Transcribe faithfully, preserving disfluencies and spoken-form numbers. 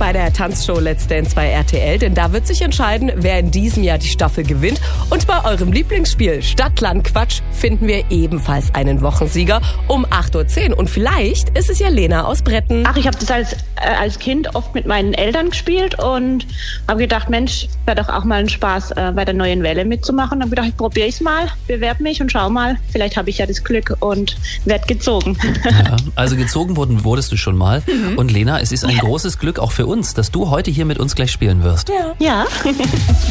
bei der Tanzshow Let's Dance bei R T L, denn da wird sich entscheiden, wer in diesem Jahr die Staffel gewinnt. Und bei eurem Lieblingsspiel Stadt, Land, Quatsch finden wir ebenfalls einen Wochensieger um acht Uhr zehn. Und vielleicht ist es ja Lena aus Bretten. Ach, ich habe das als, äh, als Kind oft mit meinen Eltern gespielt und habe gedacht, Mensch, wäre doch auch mal ein Spaß, äh, bei der Neuen Welle mitzumachen. Dann habe ich gedacht, ich probiere es mal, bewerbe mich und schau mal. Vielleicht habe ich ja das Glück und werde gezogen. Ja, also gezogen wurden, wurdest du schon mal. Mhm. Und Lena, es ist ein großes Glück auch für uns, dass du heute hier mit uns gleich spielen wirst. Ja. Ja.